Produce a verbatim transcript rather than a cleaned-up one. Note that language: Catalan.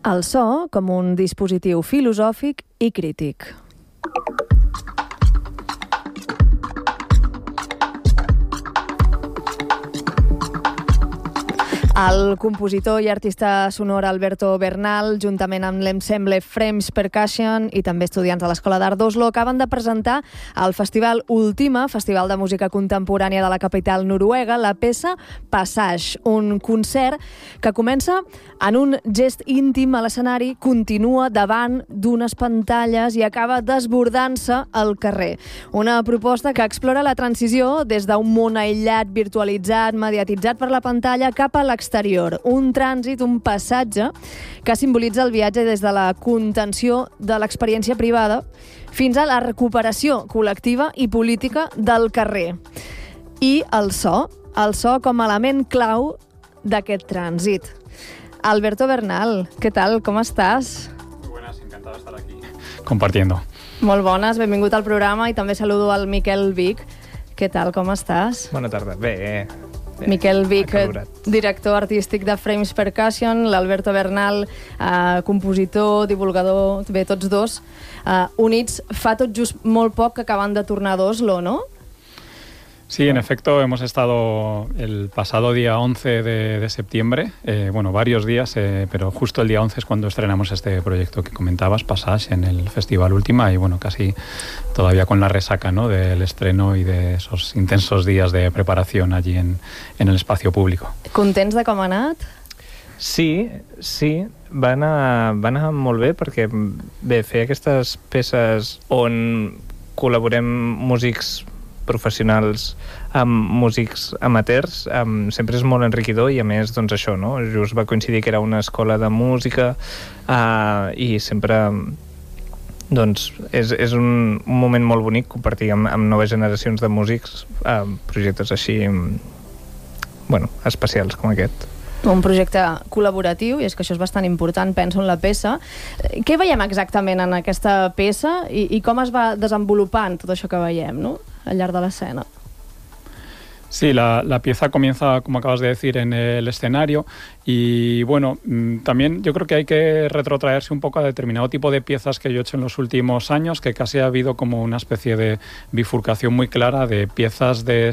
El so com un dispositiu filosòfic i crític. El compositor i artista sonor Alberto Bernal, juntament amb l'ensemble Frames Percussion i també estudiants de l'Escola d'Art d'Oslo, acaben de presentar al Festival Ultima, Festival de Música Contemporània de la capital noruega, la peça Passage, un concert que comença en un gest íntim a l'escenari, continua davant d'unes pantalles i acaba desbordant-se al carrer. Una proposta que explora la transició des d'un món aïllat, virtualitzat, mediatitzat per la pantalla cap a l'exterior. Exterior, un trànsit, un passatge que simbolitza el viatge des de la contenció de l'experiència privada fins a la recuperació col·lectiva i política del carrer. I el so, el so com a element clau d'aquest trànsit. Alberto Bernal, què tal? Com estàs? Muy buenas, encantado de estar aquí compartiendo. Molt bones, benvingut al programa i també saludo al Miquel Vic. Què tal, com estàs? Bona tarda, bé, eh? Miquel Vic, director artístic de Frames Percussion, l'Alberto Bernal, eh, compositor, divulgador, bé, tots dos, eh, units fa tot just molt poc que acaben de tornar d'Oslo, ¿no? Sí, en efecto, hemos estado el pasado día once de, de septiembre, eh, bueno, varios días, eh, pero justo el día once es cuando estrenamos este proyecto que comentabas, Passage, en el Festival Ultima, y bueno, casi todavía con la resaca, ¿no?, del estreno y de esos intensos días de preparación allí en, en el espacio público. Contents de com ha anat? Sí, sí, va anar, va anar molt bé, perquè bé, fer aquestes peces on col·laborem músics professionals amb músics amateurs um, sempre és molt enriquidor i a més doncs això, no? Just va coincidir que era una escola de música uh, i sempre doncs és, és un, un moment molt bonic compartir amb, amb noves generacions de músics uh, projectes així bueno, especials com aquest. Un projecte col·laboratiu, i és que això és bastant important, penso, en la peça. Què veiem exactament en aquesta peça i, i com es va desenvolupant tot això que veiem, no?, al llarg de l'escena? Sí, la, la pieza comienza, como acabas de decir, en el escenario y bueno, también yo creo que hay que retrotraerse un poco a determinado tipo de piezas que yo he hecho en los últimos años, que casi ha habido como una especie de bifurcación muy clara de piezas de